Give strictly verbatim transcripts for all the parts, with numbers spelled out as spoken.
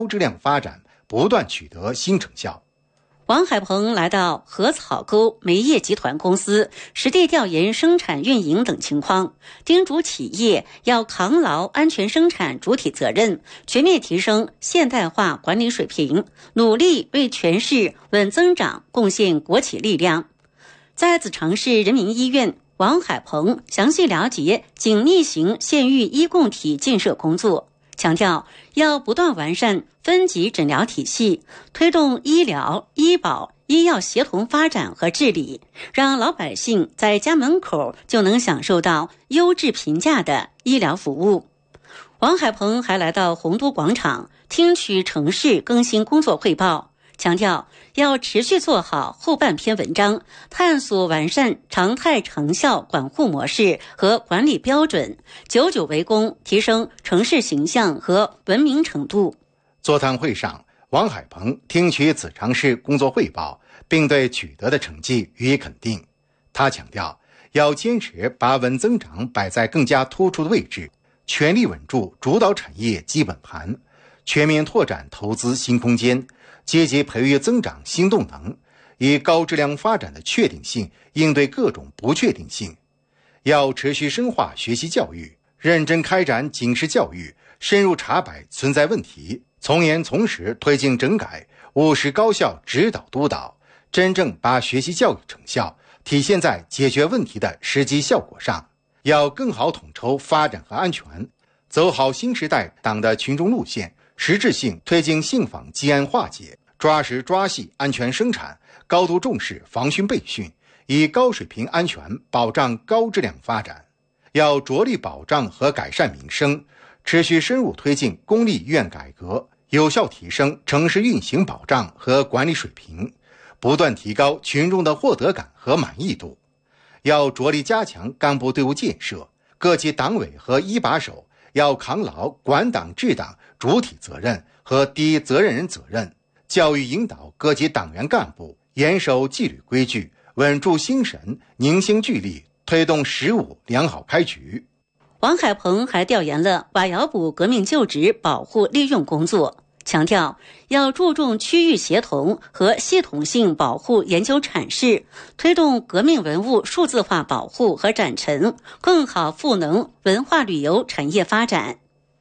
高质量发展不断取得新成效。 王海鹏来到禾草沟煤业集团公司，实地调研生产运营等情况，叮嘱企业要扛牢安全生产主体责任，全面提升现代化管理水平，努力为全市稳增长贡献国企力量。在子长市人民医院，王海鹏详细了解紧密型县域医共体建设工作，强调要不断完善分级诊疗体系，推动医疗、医保、医药协同发展和治理，让老百姓在家门口就能享受到优质平价的医疗服务。王海鹏还来到洪都广场，听取城市更新工作汇报，强调要持续做好后半篇文章，探索完善常态成效管护模式和管理标准，久久为功，提升城市形象和文明程度。 座谈会上，王海鹏听取子长市工作汇报，并对取得的成绩予以肯定。他强调，要坚持把稳增长摆在更加突出的位置，全力稳住主导产业基本盘，全面拓展投资新空间，积极培育增长新动能，以高质量发展的确定性应对各种不确定性。要持续深化学习教育，认真开展警示教育，深入查摆存在问题，从严从实推进整改，务实高效指导督导，真正把学习教育成效体现在解决问题的实际效果上。要更好统筹发展和安全，走好新时代党的群众路线，实质性推进信访积案化解，抓实抓细安全生产，高度重视防汛备训，以高水平安全保障高质量发展。要着力保障和改善民生，持续深入推进公立医院改革，有效提升城市运行保障和管理水平，不断提高群众的获得感和满意度。要着力加强干部队伍建设，各级党委和一把手要扛牢管党治党主体责任和第一责任人责任，教育引导各级党员干部严守纪律规矩，稳住心神，凝心聚力，推动十五良好开局。 王海鹏还调研了瓦窑堡革命旧址保护利用工作，强调要注重区域协同和系统性保护研究阐释，推动革命文物数字化保护和展陈，更好赋能文化旅游产业发展。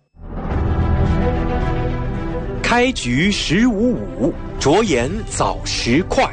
开局十五五，着眼早时快。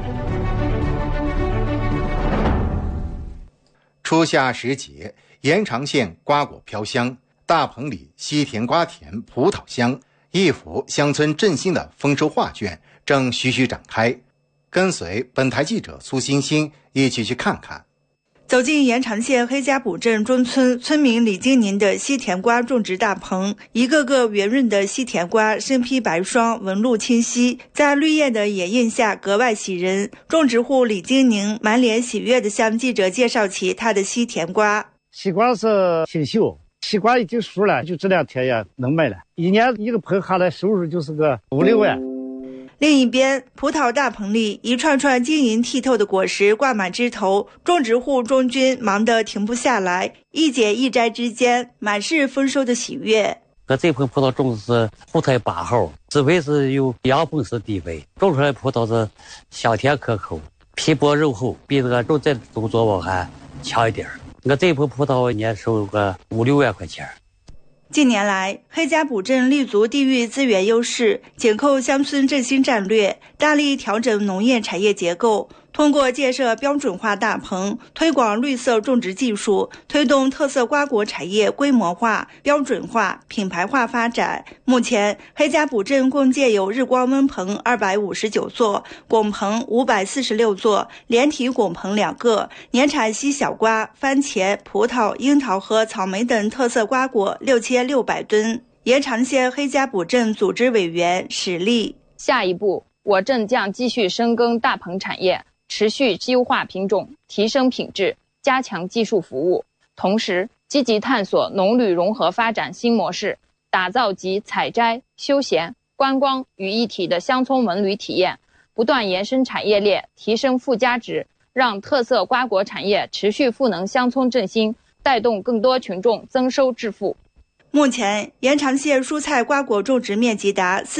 初夏时节，延长县瓜果飘香，大棚里西甜瓜甜，葡萄香。一幅乡村振兴的丰收画卷正徐徐展开，跟随本台记者苏欣欣一起去看看。 走进延长县黑家堡镇中村村民李金宁的西甜瓜种植大棚，一个个圆润的西甜瓜身披白霜，纹路清晰，在绿叶的掩映下格外喜人。种植户李金宁满脸喜悦地向记者介绍起他的西甜瓜。 西瓜是新秀，西瓜已经熟了，就这两天也能卖了，一年一个棚下来收入就是个五六万。 另一边，葡萄大棚里一串串晶莹剔透的果实挂满枝头，种植户中军忙得停不下来，一剪一摘之间满是丰收的喜悦。 我这盆葡萄种的是葡萄八号，滋味是有阳丰式地味，种出来葡萄是香甜可口，皮薄肉厚，比这个种在种作物还强一点。我这盆葡萄年收个五六万块钱。 近年来，黑家堡镇立足地域资源优势，紧扣乡村振兴战略，大力调整农业产业结构，通过建设标准化大棚，推广绿色种植技术，推动特色瓜果产业规模化、标准化、品牌化发展。目前，黑家堡镇共建有日光温棚二百五十九座，拱棚五百四十六座，连体拱棚两个，年产西小瓜、番茄、葡萄、樱桃和草莓等特色瓜果六千六百吨。延长县黑家堡镇组织委员史丽： 下一步，我镇将继续深耕大棚产业，持续优化品种，提升品质，加强技术服务，同时积极探索农旅融合发展新模式，打造集采摘、休闲、观光于一体的乡村文旅体验，不断延伸产业链，提升附加值，让特色瓜果产业持续赋能乡村振兴，带动更多群众增收致富。 目前，延长县蔬菜瓜果种植面积达